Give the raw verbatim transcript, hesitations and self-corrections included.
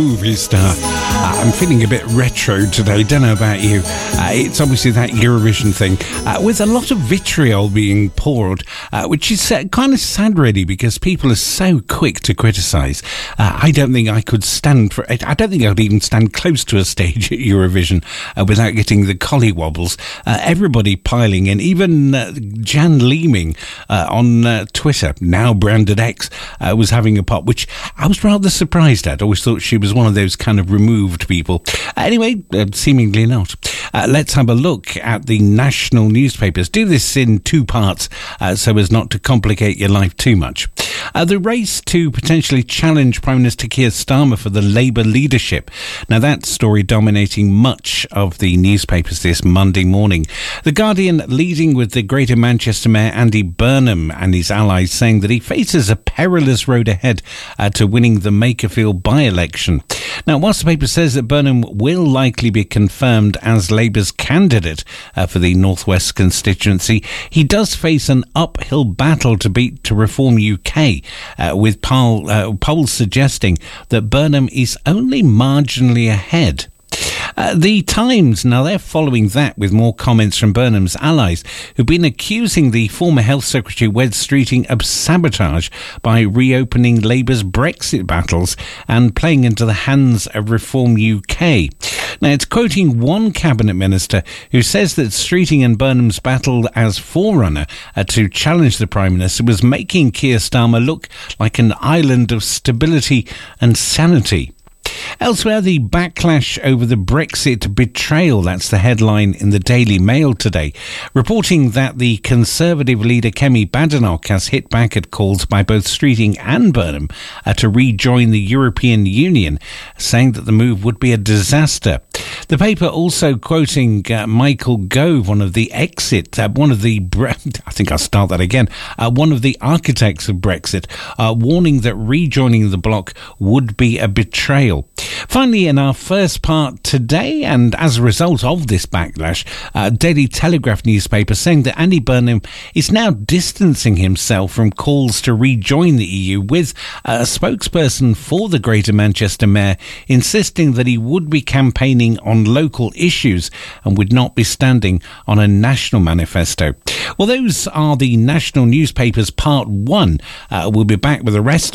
Movie star. Uh, I'm feeling a bit retro today, don't know about you. Uh, it's obviously that Eurovision thing, uh, with a lot of vitriol being poured, uh, which is uh, kind of sad really, because people are so quick to criticise. Uh, I don't think I could stand for it. I don't think I would even stand close to a stage at Eurovision uh, without getting the collywobbles. Uh, everybody piling in, even uh, Jan Leeming uh, on uh, Twitter, now branded X, uh, was having a pop, which I was rather surprised at. I always thought she was one of those kind of removed people. Uh, anyway, uh, seemingly not. Uh, let's have a look at the national newspapers. Do this in two parts uh, so as not to complicate your life too much. Uh, the race to potentially challenge Prime Minister Keir Starmer for the Labour leadership. Now, that story dominating much of the newspapers this Monday morning. The Guardian leading with the Greater Manchester Mayor Andy Burnham and his allies saying that he faces a perilous road ahead uh, to winning the Makerfield by-election. Now, whilst the paper says that Burnham will likely be confirmed as Labour's candidate uh, for the North West constituency, he does face an uphill battle to beat to Reform U K, uh, with poll, uh, polls suggesting that Burnham is only marginally ahead. Uh, the Times, now they're following that with more comments from Burnham's allies, who've been accusing the former Health Secretary Wes Streeting of sabotage by reopening Labour's Brexit battles and playing into the hands of Reform U K. Now, it's quoting one cabinet minister who says that Streeting and Burnham's battle as forerunner uh, to challenge the Prime Minister was making Keir Starmer look like an island of stability and sanity. Elsewhere, the backlash over the Brexit betrayal, that's the headline in the Daily Mail today, reporting that the Conservative leader Kemi Badenoch has hit back at calls by both Streeting and Burnham uh, to rejoin the European Union, saying that the move would be a disaster. The paper also quoting uh, Michael Gove, one of the exit, uh, one of the, I think I'll start that again, uh, one of the architects of Brexit, uh, warning that rejoining the bloc would be a betrayal. Finally, in our first part today, and as a result of this backlash, uh, Daily Telegraph newspaper saying that Andy Burnham is now distancing himself from calls to rejoin the E U, with a spokesperson for the Greater Manchester Mayor insisting that he would be campaigning on local issues and would not be standing on a national manifesto. Well, those are the national newspapers part one. Uh, we'll be back with the rest